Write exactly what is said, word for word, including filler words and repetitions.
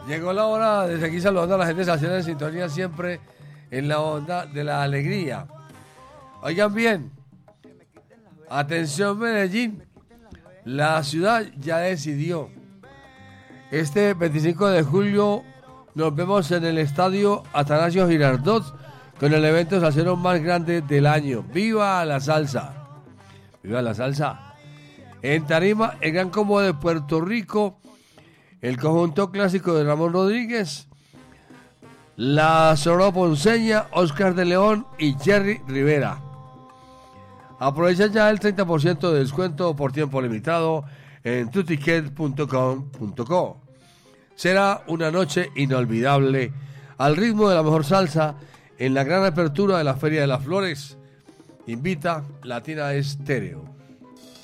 Llegó la hora de seguir saludando a la gente de Salsera en sintonía, siempre en la onda de la alegría. Oigan bien, atención Medellín, la ciudad ya decidió. Este veinticinco de julio nos vemos en el estadio Atanasio Girardot con el evento salsero más grande del año. ¡Viva la salsa! ¡Viva la salsa! En tarima, el Gran Combo de Puerto Rico, el conjunto clásico de Ramón Rodríguez, la Sonora Ponceña, Oscar de León y Jerry Rivera. Aprovecha ya el treinta por ciento de descuento por tiempo limitado en tu ticket punto com punto co. Será una noche inolvidable al ritmo de la mejor salsa en la gran apertura de la Feria de las Flores. Invita Latina Estéreo.